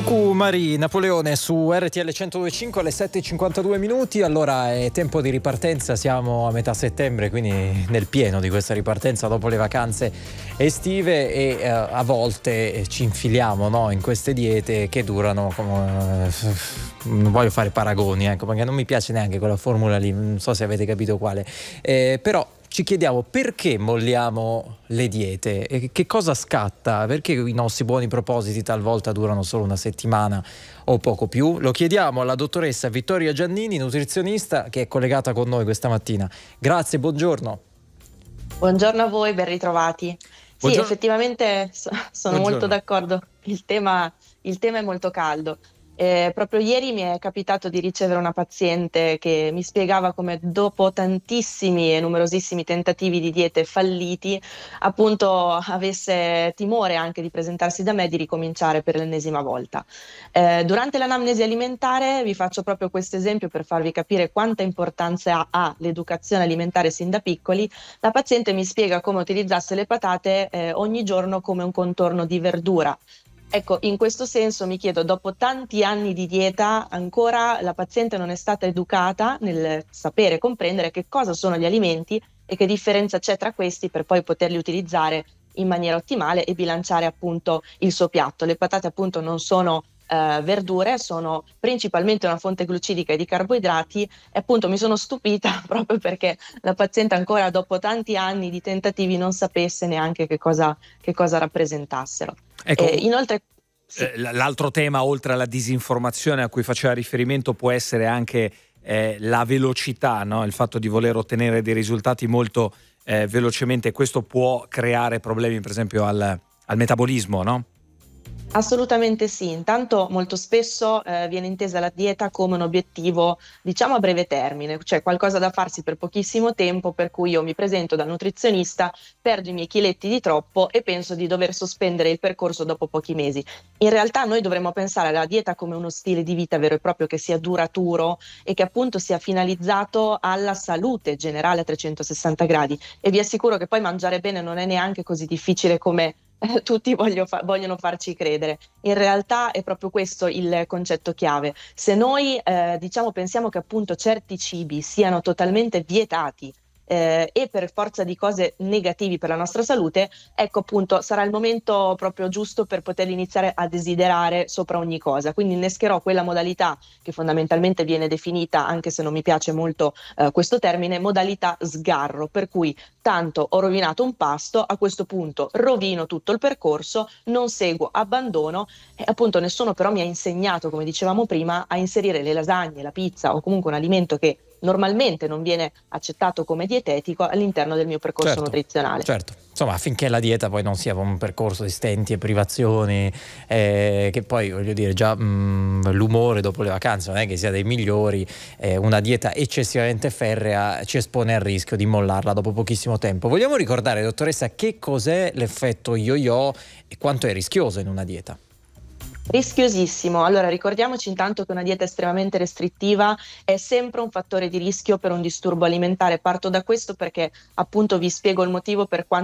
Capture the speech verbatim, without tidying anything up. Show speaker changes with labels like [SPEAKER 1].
[SPEAKER 1] Coucou Marie, Napoleone su R T L centodue e cinque alle sette e cinquantadue minuti. Allora è tempo di ripartenza, siamo a metà settembre, quindi nel pieno di questa ripartenza dopo le vacanze estive e eh, a volte ci infiliamo, no, in queste diete che durano come... non voglio fare paragoni, ecco, perché non mi piace neanche quella formula lì, non so se avete capito quale, eh, però ci chiediamo perché molliamo le diete e che cosa scatta, perché i nostri buoni propositi talvolta durano solo una settimana o poco più. Lo chiediamo alla dottoressa Vittoria Giannini, nutrizionista, che è collegata con noi questa mattina. Grazie, buongiorno.
[SPEAKER 2] Buongiorno a voi, ben ritrovati. Buongiorno. Sì, effettivamente so, sono buongiorno. molto d'accordo, il tema, il tema è molto caldo. Eh, proprio ieri mi è capitato di ricevere una paziente che mi spiegava come dopo tantissimi e numerosissimi tentativi di diete falliti appunto avesse timore anche di presentarsi da me e di ricominciare per l'ennesima volta. Eh, durante l'anamnesi alimentare vi faccio proprio questo esempio per farvi capire quanta importanza ha l'educazione alimentare sin da piccoli. La paziente mi spiega come utilizzasse le patate eh, ogni giorno come un contorno di verdura. Ecco, in questo senso mi chiedo, dopo tanti anni di dieta, ancora la paziente non è stata educata nel sapere e comprendere che cosa sono gli alimenti e che differenza c'è tra questi per poi poterli utilizzare in maniera ottimale e bilanciare appunto il suo piatto. Le patate appunto non sono eh, verdure, sono principalmente una fonte glucidica e di carboidrati e appunto mi sono stupita proprio perché la paziente ancora dopo tanti anni di tentativi non sapesse neanche che cosa, che cosa rappresentassero.
[SPEAKER 3] Ecco,
[SPEAKER 2] eh, inoltre sì.
[SPEAKER 3] eh, l'altro tema oltre alla disinformazione a cui faceva riferimento può essere anche eh, la velocità, no? Il fatto di voler ottenere dei risultati molto eh, velocemente. Questo può creare problemi per esempio al, al metabolismo, no?
[SPEAKER 2] Assolutamente sì, intanto molto spesso eh, viene intesa la dieta come un obiettivo diciamo a breve termine, cioè qualcosa da farsi per pochissimo tempo, per cui io mi presento dal nutrizionista, perdo i miei chiletti di troppo e penso di dover sospendere il percorso dopo pochi mesi. In realtà noi dovremmo pensare alla dieta come uno stile di vita vero e proprio che sia duraturo e che appunto sia finalizzato alla salute generale a trecentosessanta gradi e vi assicuro che poi mangiare bene non è neanche così difficile come Eh, tutti voglio fa- vogliono farci credere. In realtà è proprio questo il concetto chiave. Se noi eh, diciamo pensiamo che appunto certi cibi siano totalmente vietati eh, e per forza di cose negativi per la nostra salute, ecco appunto sarà il momento proprio giusto per poter iniziare a desiderare sopra ogni cosa. Quindi innescherò quella modalità che fondamentalmente viene definita, anche se non mi piace molto eh, questo termine, modalità sgarro, per cui tanto ho rovinato un pasto, a questo punto rovino tutto il percorso, non seguo, abbandono e appunto nessuno però mi ha insegnato, come dicevamo prima, a inserire le lasagne, la pizza o comunque un alimento che normalmente non viene accettato come dietetico all'interno del mio percorso
[SPEAKER 1] certo,
[SPEAKER 2] nutrizionale.
[SPEAKER 1] Certo, insomma affinché la dieta poi non sia un percorso di stenti e privazioni, eh, che poi voglio dire già mh, l'umore dopo le vacanze non è che sia dei migliori, eh, una dieta eccessivamente ferrea ci espone al rischio di mollarla dopo pochissimo tempo. Vogliamo ricordare, dottoressa, che cos'è l'effetto yo-yo e quanto è rischioso in una dieta?
[SPEAKER 2] Rischiosissimo. Allora ricordiamoci intanto che una dieta estremamente restrittiva è sempre un fattore di rischio per un disturbo alimentare. Parto da questo perché appunto vi spiego il motivo per quanto